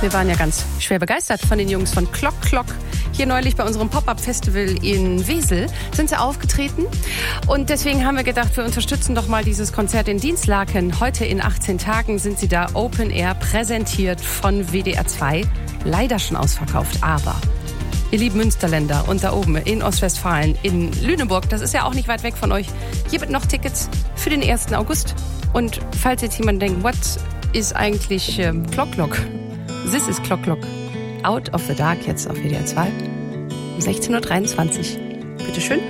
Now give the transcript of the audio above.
Wir waren ja ganz schwer begeistert von den Jungs von Clock Clock. Hier neulich bei unserem Pop-Up-Festival in Wesel sind sie aufgetreten. Und deswegen haben wir gedacht, wir unterstützen doch mal dieses Konzert in Dinslaken. Heute in 18 Tagen sind sie da Open Air präsentiert von WDR 2. Leider schon ausverkauft, aber ihr lieben Münsterländer und da oben in Ostwestfalen, in Lüneburg, das ist ja auch nicht weit weg von euch, hier gibt noch Tickets für den 1. August. Und falls jetzt jemand denkt, what ist eigentlich Clock Clock? This is Clock Clock. Out of the Dark jetzt auf WDR 2 um 16.23 Uhr. Bitteschön.